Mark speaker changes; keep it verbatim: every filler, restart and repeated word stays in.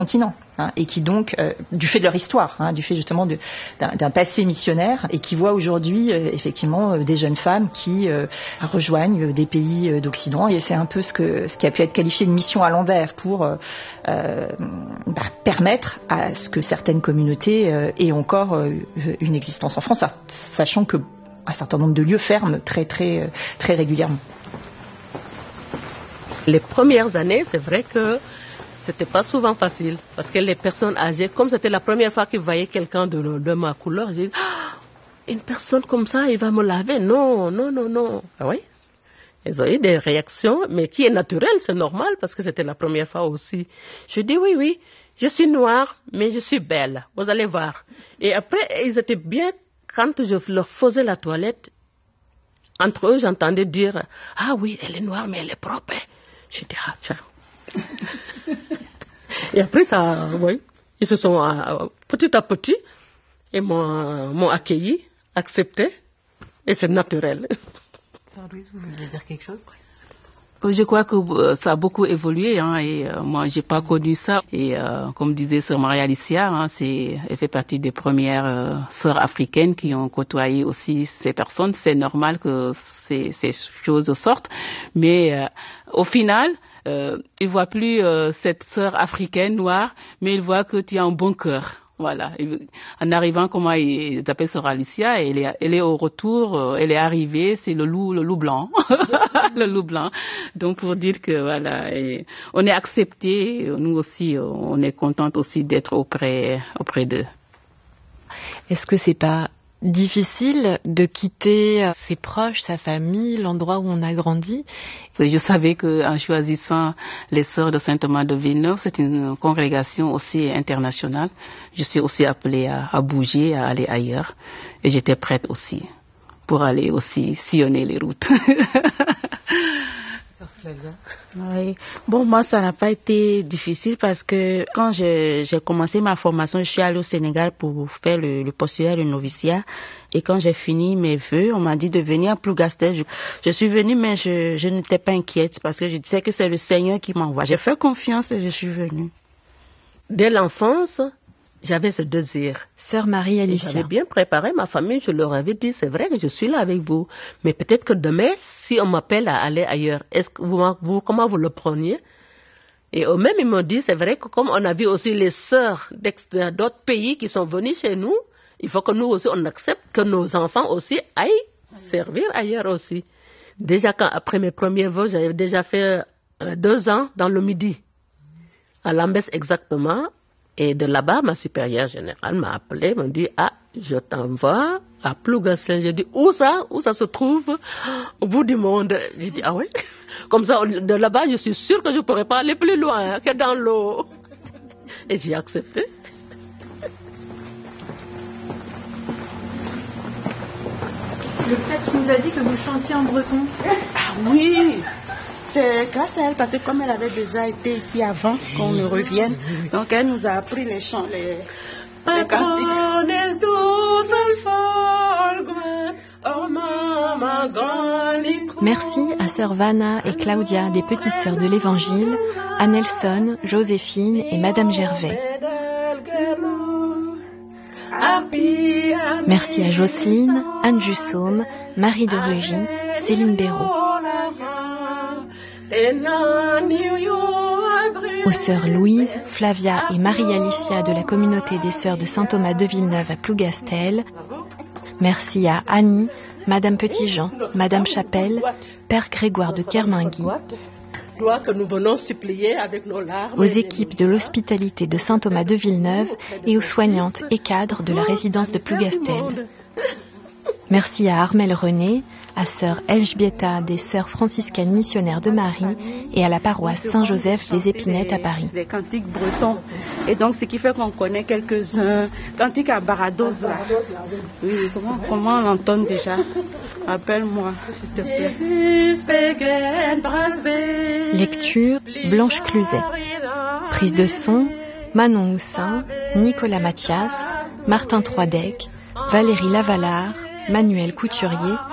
Speaker 1: continent, hein, et qui donc, euh, du fait de leur histoire, hein, du fait justement de, d'un, d'un passé missionnaire, et qui voient aujourd'hui euh, effectivement euh, des jeunes femmes qui euh, rejoignent des pays euh, d'Occident, et c'est un peu ce, que, ce qui a pu être qualifié de mission à l'envers pour euh, euh, bah, permettre à ce que certaines communautés euh, aient encore euh, une existence en France, sachant que un certain nombre de lieux ferment très très très régulièrement.
Speaker 2: Les premières années, c'est vrai que c'était pas souvent facile, parce que les personnes âgées, comme c'était la première fois qu'ils voyaient quelqu'un de, de ma couleur, j'ai dit, ah, une personne comme ça, il va me laver. Non, non, non, non. Ah oui, ils ont eu des réactions, mais qui est naturel, c'est normal, parce que c'était la première fois aussi. Je dis, oui, oui, je suis noire, mais je suis belle, vous allez voir. Et après, ils étaient bien, quand je leur faisais la toilette, entre eux, j'entendais dire, ah oui, elle est noire, mais elle est propre. Je dis, ah tiens. Et après, ça, oui, ils se sont euh, petit à petit, et m'ont, m'ont accueilli, accepté, et c'est naturel.
Speaker 3: Sœur Louise, vous voulez dire quelque chose?
Speaker 4: Je crois que euh, ça a beaucoup évolué, hein, et euh, moi j'ai pas connu ça. Et euh, comme disait sœur Maria Alicia, hein, c'est, elle fait partie des premières euh, sœurs africaines qui ont côtoyé aussi ces personnes. C'est normal que ces, ces choses sortent, mais euh, au final, euh, ils voient plus euh, cette sœur africaine noire, mais ils voient que tu as un bon cœur. Voilà. En arrivant, comment ils appellent sœur Alicia, elle est, elle est au retour, elle est arrivée, c'est le loup, le loup blanc, le loup blanc. Donc pour dire que voilà, et on est accepté, nous aussi, on est contente aussi d'être auprès, auprès d'eux.
Speaker 3: Est-ce que c'est pas difficile de quitter ses proches, sa famille, l'endroit où on a grandi?
Speaker 4: Je savais qu'en choisissant les sœurs de Saint-Thomas de Villeneuve, c'est une congrégation aussi internationale. Je suis aussi appelée à, à bouger, à aller ailleurs. Et j'étais prête aussi pour aller aussi sillonner les routes.
Speaker 5: Oui. Bon, moi, ça n'a pas été difficile parce que quand je, j'ai commencé ma formation, je suis allée au Sénégal pour faire le, le postulaire, le noviciat. Et quand j'ai fini mes vœux, on m'a dit de venir à Plougastel. Je, je suis venue, mais je, je n'étais pas inquiète parce que je disais que c'est le Seigneur qui m'envoie. J'ai fait confiance et je suis venue.
Speaker 2: Dès l'enfance, j'avais ce désir.
Speaker 3: Sœur Marie Alicia.
Speaker 2: J'avais bien préparé ma famille, je leur avais dit, c'est vrai que je suis là avec vous, mais peut-être que demain, si on m'appelle à aller ailleurs, est-ce que vous, vous comment vous le preniez? Et eux-mêmes, ils m'ont dit, c'est vrai que comme on a vu aussi les sœurs d'autres pays qui sont venus chez nous, il faut que nous aussi, on accepte que nos enfants aussi aillent servir ailleurs aussi. Déjà, quand, après mes premiers vols, j'avais déjà fait euh, deux ans dans le Midi, à Lambès exactement. Et de là-bas, ma supérieure générale m'a appelé, m'a dit, ah, je t'envoie à Plougastel. J'ai dit, où ça? Où ça se trouve? Au bout du monde. J'ai dit, ah oui? Comme ça, de là-bas, je suis sûre que je ne pourrais pas aller plus loin que dans l'eau. Et j'ai accepté.
Speaker 3: Le prêtre nous a dit que vous chantiez en breton.
Speaker 5: Ah oui! C'est grâce à elle, parce que comme elle avait déjà été ici avant qu'on ne revienne, donc elle nous a appris les chants, les, les cantiques.
Speaker 3: Merci à sœur Vanna et Claudia des Petites Sœurs de l'Évangile, à Nelson, Joséphine et Madame Gervais. Merci à Jocelyne, Anne Jussaume, Marie de Rugy, Céline Béraud. Aux sœurs Louise, Flavia et Marie-Alicia de la communauté des sœurs de Saint-Thomas de Villeneuve à Plougastel. Merci à Annie, Madame Petitjean, Madame Chapelle, Père Grégoire de Kermingui. Aux équipes de l'hospitalité de Saint-Thomas de Villeneuve et aux soignantes et cadres de la résidence de Plougastel. Merci à Armelle René, à sœur Elžbieta des sœurs franciscaines missionnaires de Marie et à la paroisse Saint-Joseph des Épinettes à Paris.
Speaker 5: Des cantiques bretons. Et donc, ce qui fait qu'on connaît quelques-uns. Cantiques à Barados, là. Oui, comment, comment on l'entend déjà? Appelle-moi, s'il te plaît.
Speaker 3: Lecture, Blanche Cluzet. Prise de son, Manon Houssin, Nicolas Mathias, Martin Troidec, Valérie Lavalard, Manuel Couturier,